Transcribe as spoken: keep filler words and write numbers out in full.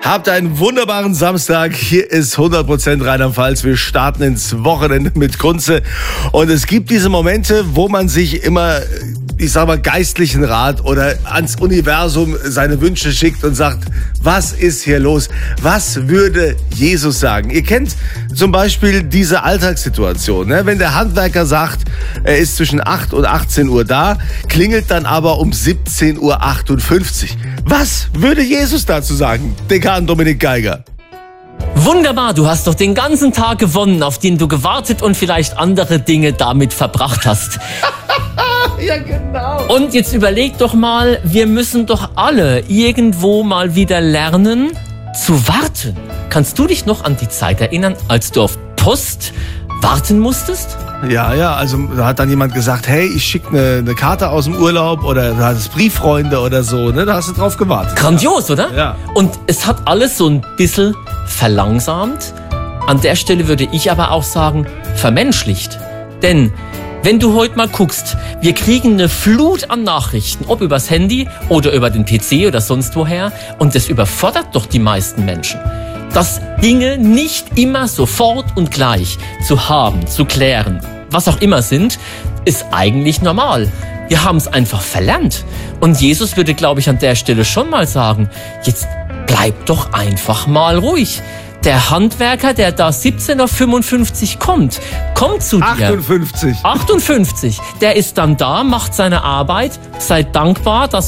Habt einen wunderbaren Samstag. Hier ist hundert Prozent Rheinland-Pfalz. Wir starten ins Wochenende mit Kunze. Und es gibt diese Momente, wo man sich immer, ich sag mal, geistlichen Rat oder ans Universum seine Wünsche schickt und sagt, was ist hier los? Was würde Jesus sagen? Ihr kennt zum Beispiel diese Alltagssituation, ne? Wenn der Handwerker sagt, er ist zwischen acht und achtzehn Uhr da, klingelt dann aber um siebzehn Uhr achtundfünfzig. Was würde Jesus dazu sagen? Dekan Dominik Geiger. Wunderbar, du hast doch den ganzen Tag gewonnen, auf den du gewartet und vielleicht andere Dinge damit verbracht hast. Ja, genau. Und jetzt überleg doch mal, wir müssen doch alle irgendwo mal wieder lernen zu warten. Kannst du dich noch an die Zeit erinnern, als du auf Post warten musstest? Ja, ja, also da hat dann jemand gesagt, hey, ich schicke eine ne Karte aus dem Urlaub oder du hattest Brieffreunde oder so, ne? Da hast du drauf gewartet. Grandios, oder? Ja. Und es hat alles so ein bisschen verlangsamt. An der Stelle würde ich aber auch sagen, vermenschlicht. Denn wenn du heute mal guckst, wir kriegen eine Flut an Nachrichten, ob übers Handy oder über den P C oder sonst woher. Und das überfordert doch die meisten Menschen. Dass Dinge nicht immer sofort und gleich zu haben, zu klären, was auch immer sind, ist eigentlich normal. Wir haben es einfach verlernt. Und Jesus würde, glaube ich, an der Stelle schon mal sagen, jetzt bleib doch einfach mal ruhig. Der Handwerker, der da siebzehn Uhr fünfundfünfzig kommt, kommt zu dir. achtundfünfzig. achtundfünfzig. Der ist dann da, macht seine Arbeit. Seid dankbar, dass